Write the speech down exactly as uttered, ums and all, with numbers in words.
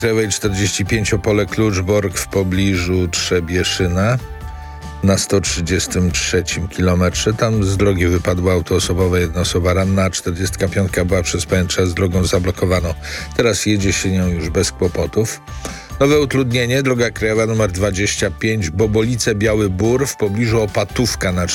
Krajowej czterdzieści pięć Opole Kluczbork w pobliżu Trzebieszyna na sto trzydziestym trzecim kilometrze. Tam z drogi wypadło auto osobowe, jedna osoba ranna, a czterdziestka piątka była przez pewien czas drogą zablokowaną. Teraz jedzie się nią już bez kłopotów. Nowe utrudnienie, droga krajowa numer dwadzieścia pięć Bobolice Biały Bór w pobliżu Opatówka na